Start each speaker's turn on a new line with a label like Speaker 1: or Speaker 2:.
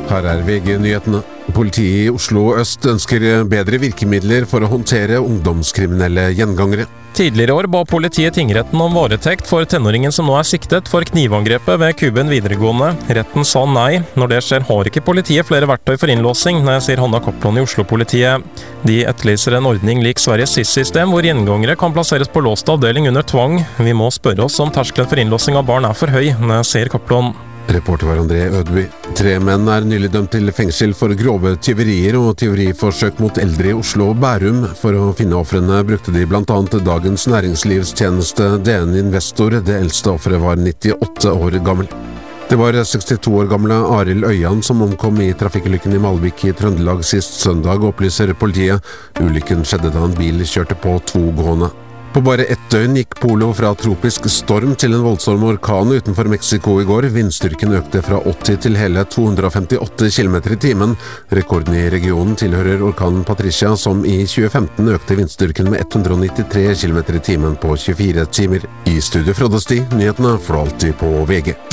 Speaker 1: Her VG-nyhetene. Politiet i Oslo øst ønsker bedre virkemidler for å håndtere ungdomskriminelle gjengangere.
Speaker 2: Tidligere år ba politiet tingretten om varetekt for tenåringen som nå siktet for knivangrepet ved Kuben videregående. Retten sa nei. Når det skjer har ikke politiet flere verktøy for innlåsing, sier Hanna Kopland i Oslo-politiet. De etterlyser en ordning lik Sveriges SIS-system, hvor gjengangere kan plasseres på låst avdeling under tvang. Vi må spørre oss om terskelen for innlåsing av barn for høy, sier Kopland.
Speaker 1: Reporter var André Ødby. 3 menn nylig dømt til fengsel for grove tyverier og tyveriforsøk mot eldre i Oslo og Bærum. For å finne ofrene brukte de blant annet Dagens Næringslivstjeneste DN Investor. Det eldste offeret var 98 år gammel. Det var 62 år gamle Arild Øyan som omkom i trafikkulykken i Malvik i Trøndelag sist søndag, opplyser politiet. Ulykken skjedde da en bil kjørte på 2 gående. På bare 1 døgn gikk Polo fra tropisk storm til en voldsom orkan utenfor Mexico i går. Vindstyrken økte fra 80 til hele 258 km i timen. Rekorden i regionen tilhører orkanen Patricia, som i 2015 økte vindstyrken med 193 km i timen på 24 timer. I studio Frode Sti, nyhetene for alltid på VG.